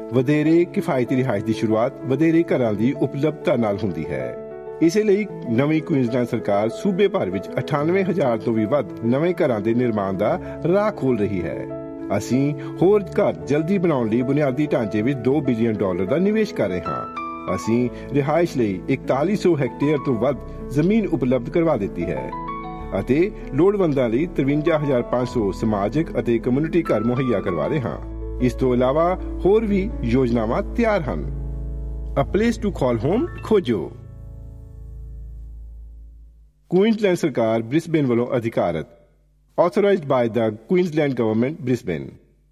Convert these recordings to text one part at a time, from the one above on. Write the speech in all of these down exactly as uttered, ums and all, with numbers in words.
ਵਧੇਰੇ ਕਿਫਾਇਤੀ ਰਿਹਾਇਸ਼ ਦੀ ਸ਼ੁਰੂਆਤ ਵਧੇਰੇ ਘਰਾਂ ਦੀ ਉਪਲਬਧਤਾ ਨਾਲ ਹੁੰਦੀ ਹੈ। ਇਸੇ ਲਈ ਨਵੀਂ ਕੁਈਨਜ਼ਲੈਂਡ ਸਰਕਾਰ ਸੂਬੇ ਭਰ ਵਿੱਚ ਅਠਾਨਵੇਂ ਹਜ਼ਾਰ ਤੋਂ ਵੀ ਵੱਧ ਨਵੇਂ ਘਰਾਂ ਦੇ ਨਿਰਮਾਣ ਦਾ ਰਾਹ ਖੋਲ ਰਹੀ ਹੈ। ਅਸੀਂ ਹੋਰ ਘਰ ਜਲਦੀ ਬਣਾਉਣ ਲਈ ਬੁਨਿਆਦੀ ਢਾਂਚੇ ਵਿੱਚ ਦੋ ਬਿਲੀਅਨ ਡਾਲਰ ਦਾ ਨਿਵੇਸ਼ ਕਰ ਰਹੇ ਹਾਂ। ਅਸੀਂ ਰਿਹਾਇਸ਼ ਲਈ ਇਕਤਾਲੀ ਸੌ ਹੈਕਟੇਅਰ ਤੋਂ ਵੱਧ ਜ਼ਮੀਨ ਉਪਲਬਧ ਕਰਵਾ ਦਿੱਤੀ ਹੈ ਅਤੇ ਲੋੜਵੰਦਾਂ ਲਈ ਤਰਵੰਜਾ ਹਜ਼ਾਰ ਪੰਜ ਸੌ ਸਮਾਜਿਕ ਅਤੇ ਕਮਿਊਨਿਟੀ ਘਰ ਮੁਹੱਈਆ ਕਰਵਾ ਰਹੇ ਹਾਂ। ਇਸ ਤੋਂ ਇਲਾਵਾ ਹੋਰ ਵੀ ਯੋਜਨਾਵਾਂ ਤਿਆਰ ਹਨ। ਅ ਪਲੇਸ ਟੂ ਕਾਲ ਹੋਮ ਖੋਜੋ। ਕੁਈਨਜ਼ਲੈਂਡ ਸਰਕਾਰ ਬ੍ਰਿਸਬੇਨ ਵੱਲੋਂ ਅਧਿਕਾਰਤ, authorized by the Queensland Government, Brisbane.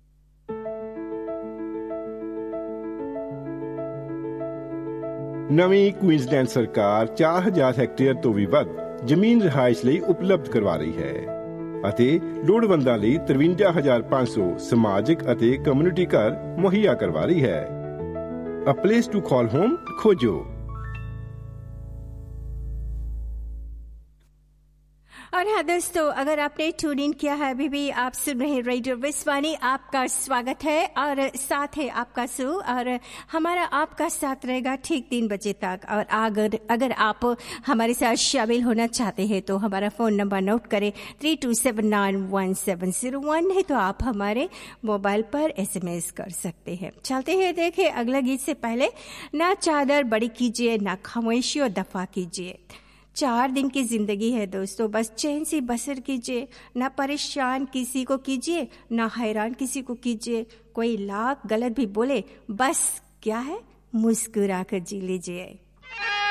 ਨਵੀਂ ਕੁਈਨਜ਼ਲੈਂਡ ਸਰਕਾਰ ਚਾਰ ਹਜ਼ਾਰ ਹੈਕਟੇਅਰ ਤੋਂ ਵੀ ਵੱਧ ਜ਼ਮੀਨ ਰਿਹਾਇਸ਼ ਲਈ ਉਪਲਬਧ ਕਰਵਾ ਰਹੀ ਹੈ ਅਤੇ ਲੋੜਵੰਦਾਂ ਲਈ ਤਰਵੰਜਾ ਹਜ਼ਾਰ ਪੰਜ ਸੌ ਸਮਾਜਿਕ ਅਤੇ ਕਮਿਊਨਿਟੀ ਘਰ ਮੁਹੱਈਆ ਕਰਵਾ ਰਹੀ ਹੈ। ਅ ਪਲੇਸ ਟੂ ਕਾਲ ਹੋਮ ਖੋਜੋ। और हाँ दोस्तों, अगर आपने ट्यून इन किया है, अभी भी आप सुन रहे हैं रेडियो विश्वानी। आपका स्वागत है और साथ है आपका सू, और हमारा आपका साथ रहेगा ठीक तीन बजे तक। और अगर अगर आप हमारे साथ शामिल होना चाहते हैं तो हमारा फोन नंबर नोट करें three to seven nine one seven zero one है, तो आप हमारे मोबाइल पर एसएमएस कर सकते हैं। चलते हैं, देखें अगला गीत से पहले, ना चादर बड़ी कीजिए, ना खामोशी और दफा कीजिए। चार दिन की जिंदगी है दोस्तों, बस चैन से बसर कीजिए। ना परेशान किसी को कीजिए, ना हैरान किसी को कीजिए। कोई लाख गलत भी बोले, बस क्या है, मुस्कुरा कर जी लीजिए।